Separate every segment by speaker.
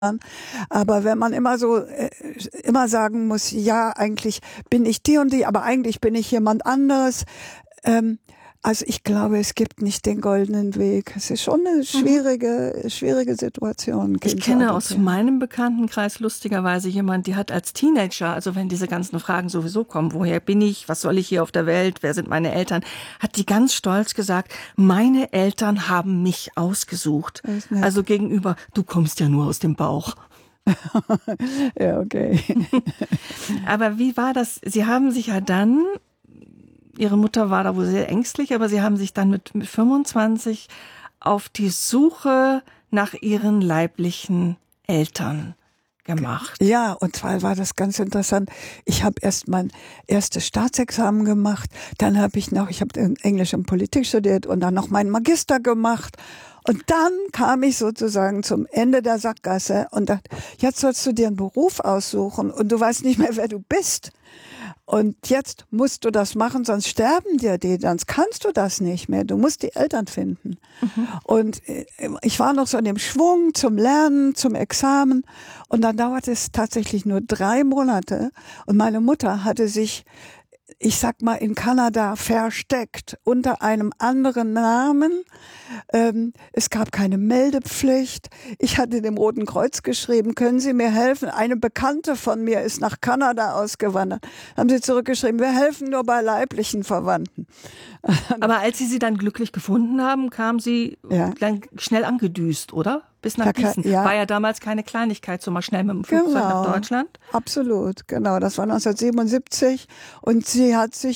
Speaker 1: Aber wenn man immer so, immer sagen muss, ja, eigentlich bin ich die und die, aber eigentlich bin ich jemand anderes. Also ich glaube, es gibt nicht den goldenen Weg. Es ist schon eine schwierige Situation.
Speaker 2: Ich kenne aus meinem Bekanntenkreis lustigerweise jemand, die hat als Teenager, also wenn diese ganzen Fragen sowieso kommen, woher bin ich, was soll ich hier auf der Welt, wer sind meine Eltern, hat die ganz stolz gesagt, meine Eltern haben mich ausgesucht. Also gegenüber, du kommst ja nur aus dem Bauch.
Speaker 1: Ja, okay.
Speaker 2: Aber wie war das? Sie haben sich ja dann, Ihre Mutter war da wohl sehr ängstlich, aber Sie haben sich dann mit 25 auf die Suche nach Ihren leiblichen Eltern gemacht.
Speaker 1: Ja, und zwar war das ganz interessant. Ich habe erst mein erstes Staatsexamen gemacht, dann habe ich Englisch und Politik studiert und dann noch meinen Magister gemacht. Und dann kam ich sozusagen zum Ende der Sackgasse und dachte, jetzt sollst du dir einen Beruf aussuchen und du weißt nicht mehr, wer du bist. Und jetzt musst du das machen, sonst sterben dir die, sonst kannst du das nicht mehr. Du musst die Eltern finden. Und ich war noch so in dem Schwung zum Lernen, zum Examen. Und dann dauerte es tatsächlich nur 3 Monate. Und meine Mutter hatte sich, ich sag mal, in Kanada versteckt unter einem anderen Namen. Es gab keine Meldepflicht. Ich hatte dem Roten Kreuz geschrieben, können Sie mir helfen? Eine Bekannte von mir ist nach Kanada ausgewandert. Haben sie zurückgeschrieben, wir helfen nur bei leiblichen Verwandten.
Speaker 2: Aber als Sie dann glücklich gefunden haben, kam sie dann schnell angedüst, oder? Bis nach Gießen. Ja. War ja damals keine Kleinigkeit, so mal schnell mit dem Flugzeug nach Deutschland.
Speaker 1: Absolut, genau. Das war 1977 und sie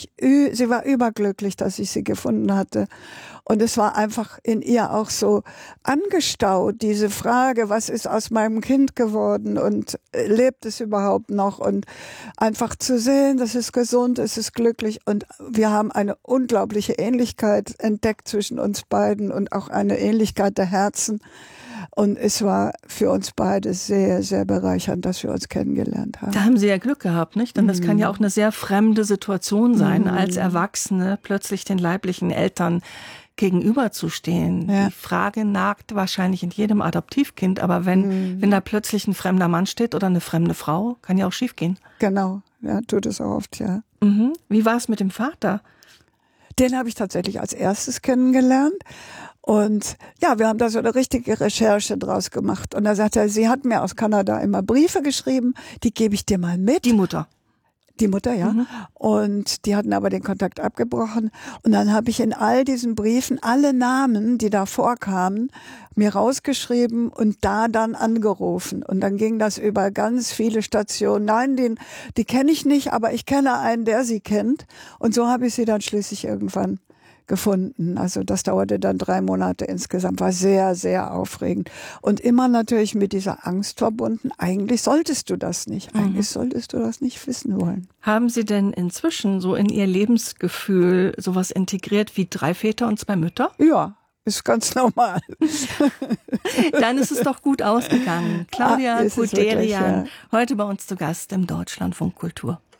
Speaker 1: war überglücklich, dass ich sie gefunden hatte. Und es war einfach in ihr auch so angestaut, diese Frage, was ist aus meinem Kind geworden und lebt es überhaupt noch? Und einfach zu sehen, das ist gesund, es ist glücklich und wir haben eine unglaubliche Ähnlichkeit entdeckt zwischen uns beiden und auch eine Ähnlichkeit der Herzen. Und es war für uns beide sehr, sehr bereichernd, dass wir uns kennengelernt haben.
Speaker 2: Da haben Sie ja Glück gehabt, nicht? Denn das kann ja auch eine sehr fremde Situation sein, als Erwachsene plötzlich den leiblichen Eltern gegenüberzustehen. Ja. Die Frage nagt wahrscheinlich in jedem Adoptivkind, aber wenn da plötzlich ein fremder Mann steht oder eine fremde Frau, kann ja auch schiefgehen.
Speaker 1: Genau, ja, tut es auch oft, ja.
Speaker 2: Wie war es mit dem Vater?
Speaker 1: Den habe ich tatsächlich als erstes kennengelernt. Und ja, wir haben da so eine richtige Recherche draus gemacht. Und da sagt er, sie hat mir aus Kanada immer Briefe geschrieben, die gebe ich dir mal mit.
Speaker 2: Die Mutter?
Speaker 1: Die Mutter, ja. Und die hatten aber den Kontakt abgebrochen. Und dann habe ich in all diesen Briefen alle Namen, die da vorkamen, mir rausgeschrieben und da dann angerufen. Und dann ging das über ganz viele Stationen. Nein, die kenne ich nicht, aber ich kenne einen, der sie kennt. Und so habe ich sie dann schließlich irgendwann gefunden. Also das dauerte dann 3 Monate insgesamt, war sehr, sehr aufregend. Und immer natürlich mit dieser Angst verbunden, eigentlich solltest du das nicht, eigentlich solltest du das nicht wissen wollen.
Speaker 2: Haben Sie denn inzwischen so in Ihr Lebensgefühl sowas integriert wie 3 Väter und 2 Mütter?
Speaker 1: Ja, ist ganz normal.
Speaker 2: Dann ist es doch gut ausgegangen. Claudia Guderian, heute bei uns zu Gast im Deutschlandfunk Kultur.